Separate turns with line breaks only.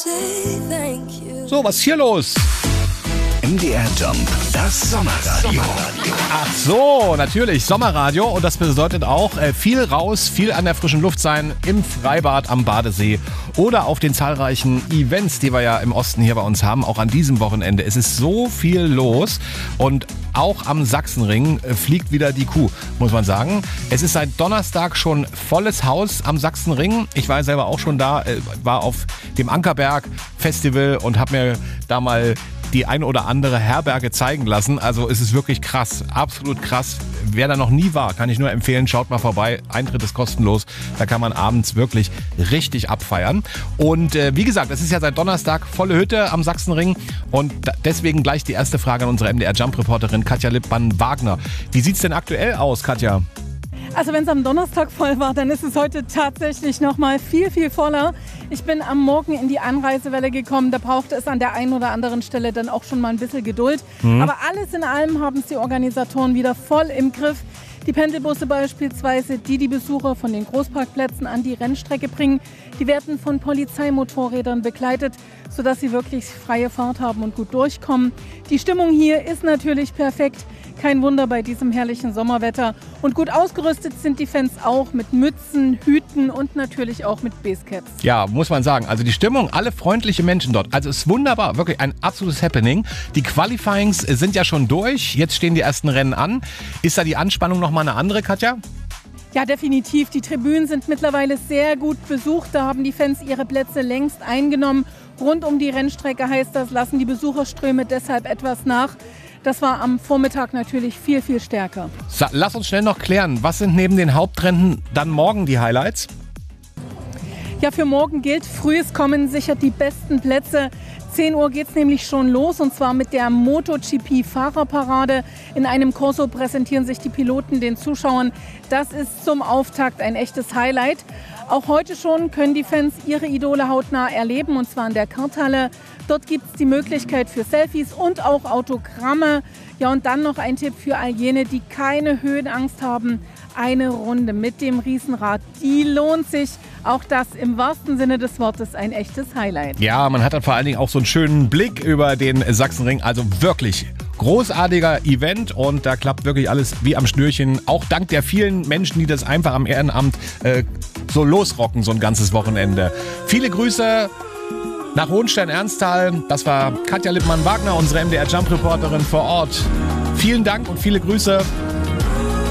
So, was ist hier los?
MDR Jump, das Sommerradio.
Ach so, natürlich, Sommerradio. Und das bedeutet auch viel raus, viel an der frischen Luft sein, im Freibad am Badesee oder auf den zahlreichen Events, die wir ja im Osten hier bei uns haben, auch an diesem Wochenende. Es ist so viel los und auch am Sachsenring fliegt wieder die Kuh, muss man sagen. Es ist seit Donnerstag schon volles Haus am Sachsenring. Ich war selber auch schon da, war auf dem Ankerberg Festival und habe mir da mal die ein oder andere Herberge zeigen lassen. Also es ist wirklich krass, absolut krass. Wer da noch nie war, kann ich nur empfehlen, schaut mal vorbei. Eintritt ist kostenlos. Da kann man abends wirklich richtig abfeiern. Und wie gesagt, es ist ja seit Donnerstag volle Hütte am Sachsenring. Und deswegen gleich die erste Frage an unsere MDR Jump-Reporterin Katja Lippmann-Wagner. Wie sieht's denn aktuell aus, Katja?
Also wenn es am Donnerstag voll war, dann ist es heute tatsächlich noch mal viel, viel voller. Ich bin am Morgen in die Anreisewelle gekommen. Da brauchte es an der einen oder anderen Stelle dann auch schon mal ein bisschen Geduld. Aber alles in allem haben es die Organisatoren wieder voll im Griff. Die Pendelbusse beispielsweise, die Besucher von den Großparkplätzen an die Rennstrecke bringen, die werden von Polizeimotorrädern begleitet, sodass sie wirklich freie Fahrt haben und gut durchkommen. Die Stimmung hier ist natürlich perfekt. Kein Wunder bei diesem herrlichen Sommerwetter. Und gut ausgerüstet sind die Fans auch mit Mützen, Hüten und natürlich auch mit Basecaps.
Ja, muss man sagen. Also die Stimmung, alle freundliche Menschen dort. Also es ist wunderbar, wirklich ein absolutes Happening. Die Qualifyings sind ja schon durch. Jetzt stehen die ersten Rennen an. Ist da die Anspannung nochmal eine andere, Katja?
Ja, definitiv. Die Tribünen sind mittlerweile sehr gut besucht. Da haben die Fans ihre Plätze längst eingenommen. Rund um die Rennstrecke heißt das, lassen die Besucherströme deshalb etwas nach. Das war am Vormittag natürlich viel, viel stärker.
Lass uns schnell noch klären, was sind neben den Hauptrennen dann morgen die Highlights?
Ja, für morgen gilt, frühes Kommen sichert die besten Plätze. 10 Uhr geht es nämlich schon los und zwar mit der MotoGP-Fahrerparade. In einem Corso präsentieren sich die Piloten den Zuschauern. Das ist zum Auftakt ein echtes Highlight. Auch heute schon können die Fans ihre Idole hautnah erleben und zwar in der Karthalle. Dort gibt es die Möglichkeit für Selfies und auch Autogramme. Ja, und dann noch ein Tipp für all jene, die keine Höhenangst haben. Eine Runde mit dem Riesenrad, die lohnt sich. Auch das im wahrsten Sinne des Wortes ein echtes Highlight.
Ja, man hat dann vor allen Dingen auch so einen schönen Blick über den Sachsenring. Also wirklich großartiger Event und da klappt wirklich alles wie am Schnürchen. Auch dank der vielen Menschen, die das einfach am Ehrenamt so losrocken, so ein ganzes Wochenende. Viele Grüße nach Hohenstein-Ernsthal. Das war Katja Lippmann-Wagner, unsere MDR Jump-Reporterin vor Ort. Vielen Dank und viele Grüße.